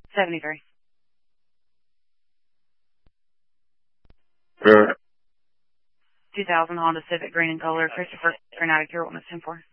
73. 2000 Honda Civic, green in color. Christopher Granada, your witness 10-4.